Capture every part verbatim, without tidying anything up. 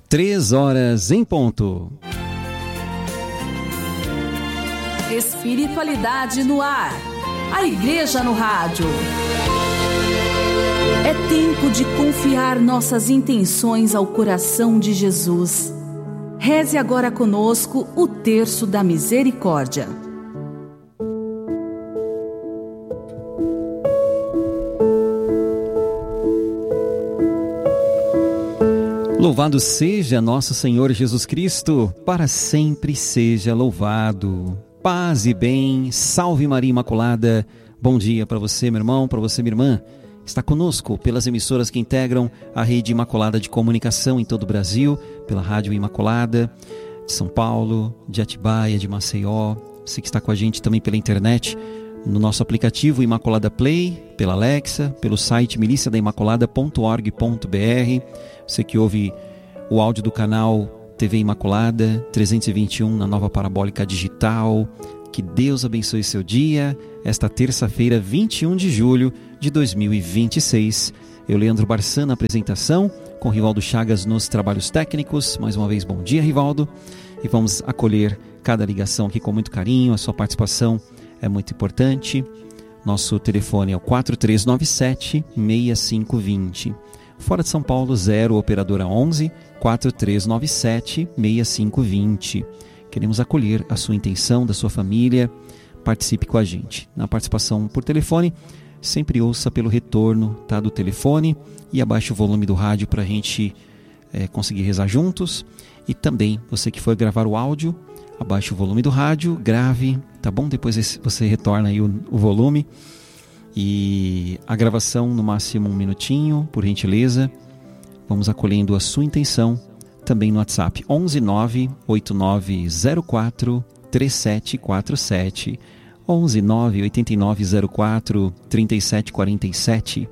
Três horas em ponto. Espiritualidade no ar. A Igreja no rádio. É tempo de confiar nossas intenções ao coração de Jesus. Reze agora conosco o Terço da Misericórdia. Louvado seja nosso Senhor Jesus Cristo, para sempre seja louvado. Paz e bem, salve Maria Imaculada. Bom dia para você, meu irmão, para você, minha irmã. Está conosco pelas emissoras que integram a rede Imaculada de Comunicação em todo o Brasil, pela Rádio Imaculada de São Paulo, de Atibaia, de Maceió. Você que está com a gente também pela internet, no nosso aplicativo Imaculada Play, pela Alexa, pelo site milícia da imaculada ponto org ponto br. Você que ouve o áudio do canal T V Imaculada trezentos e vinte e um na nova parabólica digital. Que Deus abençoe seu dia, esta terça-feira, vinte e um de julho de dois mil e vinte e seis. Eu, Leandro Barçan, na apresentação, com Rivaldo Chagas nos trabalhos técnicos. Mais uma vez, bom dia, Rivaldo. E vamos acolher cada ligação aqui com muito carinho. A sua participação é muito importante. Nosso telefone é o quatro três nove sete, seis cinco dois zero. Fora de São Paulo, zero, operadora onze, quatro três nove sete, seis cinco dois zero. Queremos acolher a sua intenção, da sua família. Participe com a gente. Na participação por telefone, sempre ouça pelo retorno, tá, do telefone e abaixe o volume do rádio para a gente é, conseguir rezar juntos. E também, você que for gravar o áudio, abaixe o volume do rádio, grave, tá bom? Depois você retorna aí o, o volume. E a gravação no máximo um minutinho, por gentileza. Vamos acolhendo a sua intenção também no WhatsApp onze nove oito nove zero quatro três sete quatro sete, onze nove oito nove zero quatro três sete quatro sete.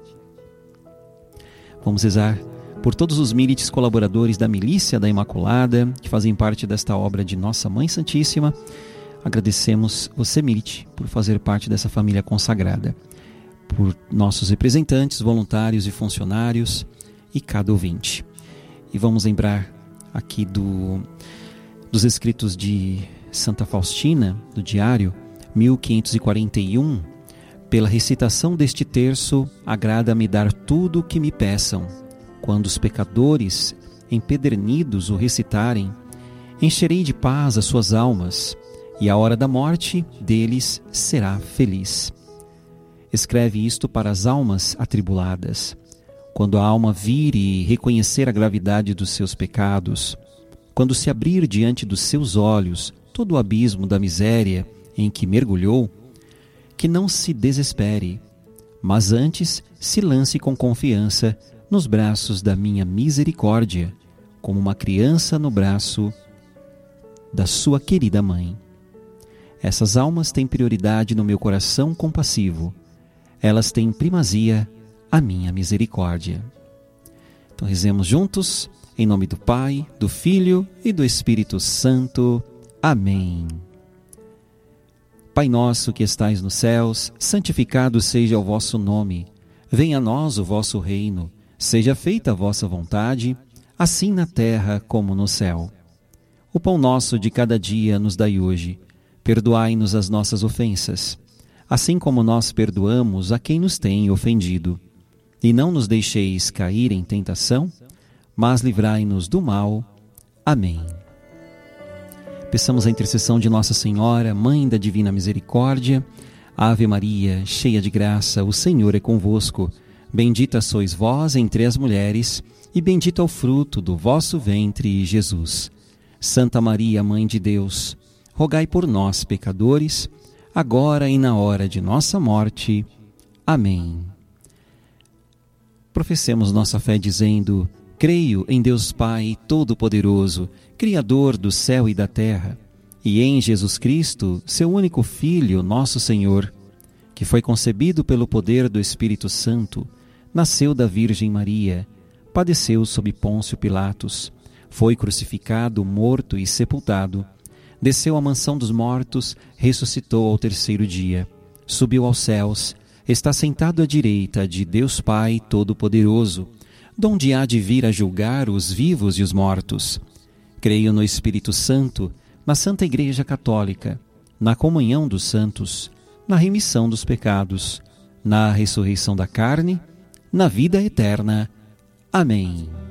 Vamos rezar por todos os milites colaboradores da Milícia da Imaculada, que fazem parte desta obra de Nossa Mãe Santíssima. Agradecemos você, milite, por fazer parte dessa família consagrada, por nossos representantes, voluntários e funcionários e cada ouvinte. E vamos lembrar aqui do, dos escritos de Santa Faustina, do diário mil quinhentos e quarenta e um. Pela recitação deste terço, agrada-me dar tudo o que me peçam. Quando os pecadores empedernidos o recitarem, encherei de paz as suas almas, e a hora da morte deles será feliz. Escreve isto para as almas atribuladas. Quando a alma vir e reconhecer a gravidade dos seus pecados, quando se abrir diante dos seus olhos todo o abismo da miséria em que mergulhou, que não se desespere, mas antes se lance com confiança nos braços da minha misericórdia, como uma criança no braço da sua querida mãe. Essas almas têm prioridade no meu coração compassivo. Elas têm primazia a minha misericórdia. Então rezemos juntos, em nome do Pai, do Filho e do Espírito Santo. Amém. Pai nosso que estais nos céus, santificado seja o vosso nome. Venha a nós o vosso reino. Seja feita a vossa vontade, assim na terra como no céu. O pão nosso de cada dia nos dai hoje. Perdoai-nos as nossas ofensas, assim como nós perdoamos a quem nos tem ofendido. E não nos deixeis cair em tentação, mas livrai-nos do mal. Amém. Peçamos a intercessão de Nossa Senhora, Mãe da Divina Misericórdia. Ave Maria, cheia de graça, o Senhor é convosco. Bendita sois vós entre as mulheres, e bendito é o fruto do vosso ventre, Jesus. Santa Maria, Mãe de Deus, rogai por nós, pecadores, agora e na hora de nossa morte. Amém. Professemos nossa fé dizendo: creio em Deus Pai Todo-Poderoso, Criador do céu e da terra, e em Jesus Cristo, seu único Filho, nosso Senhor, que foi concebido pelo poder do Espírito Santo, nasceu da Virgem Maria, padeceu sob Pôncio Pilatos, foi crucificado, morto e sepultado, desceu à mansão dos mortos, ressuscitou ao terceiro dia, subiu aos céus, está sentado à direita de Deus Pai Todo-Poderoso, donde há de vir a julgar os vivos e os mortos. Creio no Espírito Santo, na Santa Igreja Católica, na comunhão dos santos, na remissão dos pecados, na ressurreição da carne, na vida eterna. Amém.